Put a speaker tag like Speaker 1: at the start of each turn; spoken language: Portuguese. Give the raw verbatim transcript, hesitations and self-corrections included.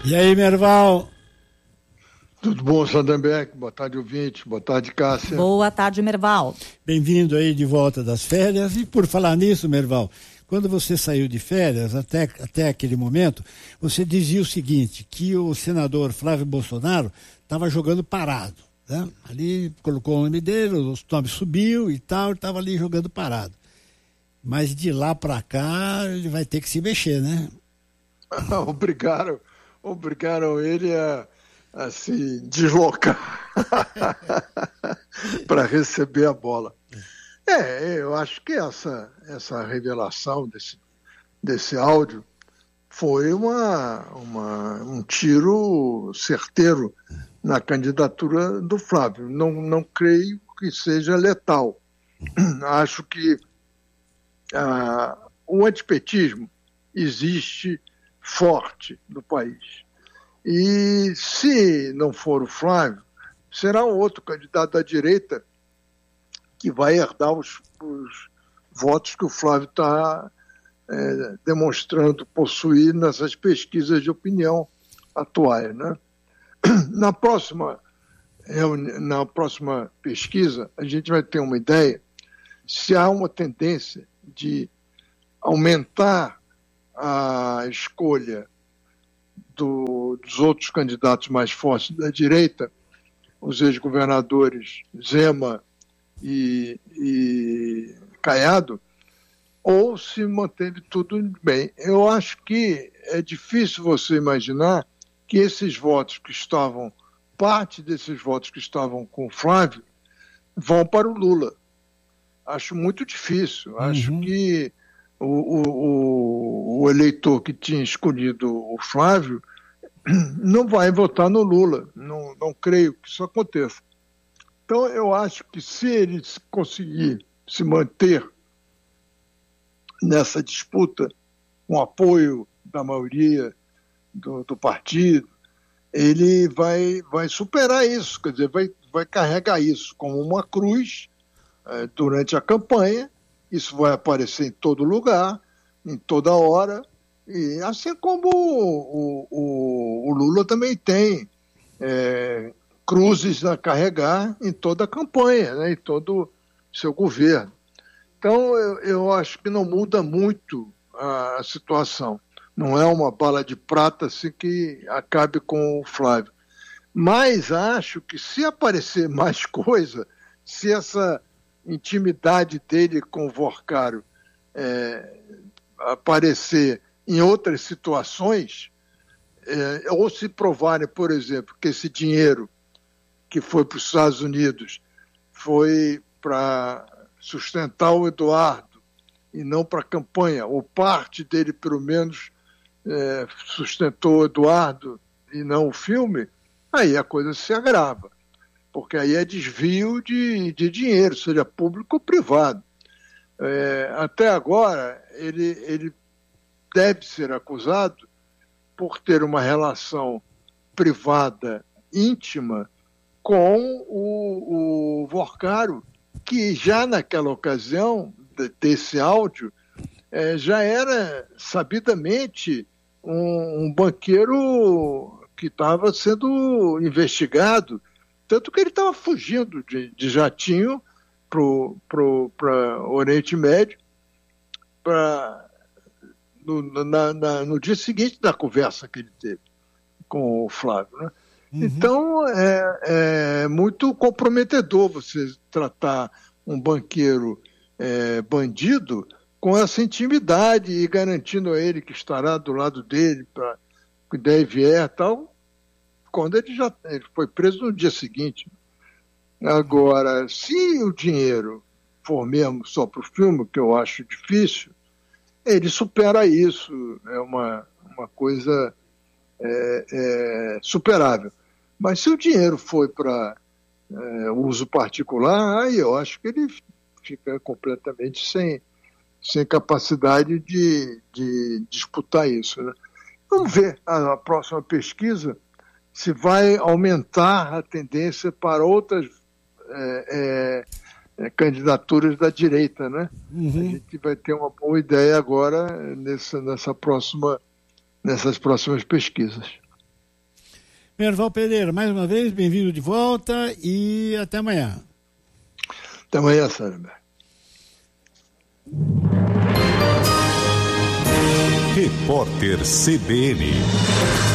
Speaker 1: E aí, Merval?
Speaker 2: Tudo bom, Sandenberg? Boa tarde, ouvinte. Boa tarde, Cássia.
Speaker 3: Boa tarde, Merval.
Speaker 1: Bem-vindo aí de volta das férias. E por falar nisso, Merval, quando você saiu de férias, até, até aquele momento, você dizia o seguinte, que o senador Flávio Bolsonaro estava jogando parado, né? Ali colocou o nome dele, o nome subiu e tal, estava ali jogando parado. Mas de lá para cá, ele vai ter que se mexer, né?
Speaker 2: obrigaram, obrigaram ele a, a se deslocar para receber a bola. É, eu acho que essa, essa revelação desse, desse áudio foi uma, uma, um tiro certeiro na candidatura do Flávio. Não, não creio que seja letal. Acho que ah, o antipetismo existe forte no país. E se não for o Flávio, será um outro candidato da direita que vai herdar os, os votos que o Flávio está é, demonstrando possuir nessas pesquisas de opinião atuais, né? Na próxima, na próxima pesquisa, a gente vai ter uma ideia se há uma tendência de aumentar a escolha do, dos outros candidatos mais fortes da direita, os ex-governadores Zema e, e Caiado, ou se manteve tudo bem. Eu acho que é difícil você imaginar que esses votos que estavam, parte desses votos que estavam com o Flávio, vão para o Lula. Acho muito difícil. Acho uhum. que o, o, o eleitor que tinha escolhido o Flávio não vai votar no Lula. Não, não creio que isso aconteça. Então, eu acho que se ele conseguir se manter nessa disputa com apoio da maioria do, do partido, ele vai, vai superar isso, quer dizer, vai, vai carregar isso como uma cruz eh, durante a campanha. Isso vai aparecer em todo lugar, em toda hora, e assim como o, o, o Lula também tem é, cruzes a carregar em toda a campanha, né, em todo o seu governo. Então, eu, eu acho que não muda muito a, a situação. Não é uma bala de prata assim que acabe com o Flávio. Mas acho que se aparecer mais coisa, se essa intimidade dele com o Vorcaro é, aparecer em outras situações, é, ou se provarem, por exemplo, que esse dinheiro que foi para os Estados Unidos foi para sustentar o Eduardo e não para a campanha, ou parte dele, pelo menos, é, sustentou o Eduardo e não o filme, aí a coisa se agrava, porque aí é desvio de, de dinheiro, seja público ou privado. É, até agora, ele, ele deve ser acusado por ter uma relação privada íntima com o, o Vorcaro, que já naquela ocasião desse áudio é, já era sabidamente um, um banqueiro que estava sendo investigado, tanto que ele estava fugindo de, de jatinho para o Oriente Médio pra, no, na, na, no dia seguinte da conversa que ele teve com o Flávio, né? Uhum. Então, é, é muito comprometedor você tratar um banqueiro é, bandido com essa intimidade e garantindo a ele que estará do lado dele para que der vier e tal, quando ele já ele foi preso no dia seguinte. Agora, se o dinheiro for mesmo só para o filme, que eu acho difícil, ele supera isso, é uma, uma coisa é, é, superável. Mas se o dinheiro foi para é, uso particular, aí eu acho que ele fica completamente sem, sem capacidade de, de disputar isso, né? Vamos ver a, a próxima pesquisa se vai aumentar a tendência para outras é, é, candidaturas da direita, né? Uhum. A gente vai ter uma boa ideia agora nessa, nessa próxima, nessas próximas pesquisas.
Speaker 1: Merval Pereira, mais uma vez, bem-vindo de volta e até amanhã.
Speaker 2: Até amanhã, Sérgio.
Speaker 3: Repórter C B N.